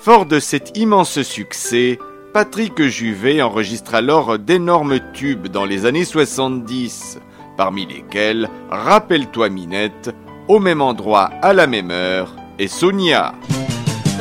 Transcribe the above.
Fort de cet immense succès, Patrick Juvet enregistre alors d'énormes tubes dans les années 70, parmi lesquels Rappelle-toi Minette, Au même endroit à la même heure et Sonia.